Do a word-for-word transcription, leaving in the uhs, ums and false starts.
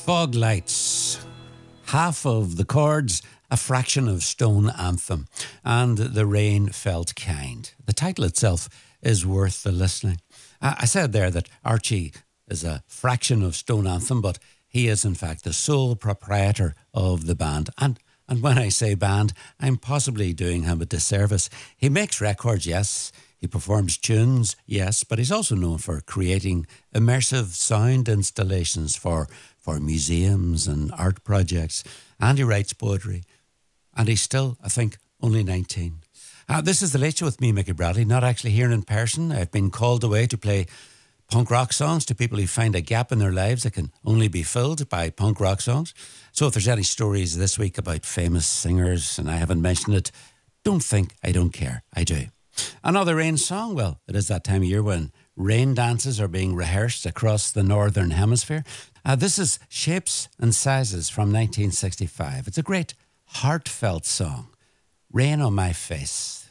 Fog Lights. Half of the chords, a fraction of Stone Anthem, and The Rain Felt Kind. The title itself is worth the listening. I said there that Archie is a fraction of Stone Anthem, but he is in fact the sole proprietor of the band. And and when I say band, I'm possibly doing him a disservice. He makes records, yes. He performs tunes, yes, but he's also known for creating immersive sound installations for, for museums and art projects. And he writes poetry. And he's still, I think, only nineteen. Uh, this is The Late Show with me, Mickey Bradley, not actually here in person. I've been called away to play punk rock songs to people who find a gap in their lives that can only be filled by punk rock songs. So if there's any stories this week about famous singers and I haven't mentioned it, don't think I don't care. I do. Another rain song? Well, it is that time of year when rain dances are being rehearsed across the Northern Hemisphere. Uh, this is Shapes and Sizes from nineteen sixty-five. It's a great heartfelt song. Rain on My Face.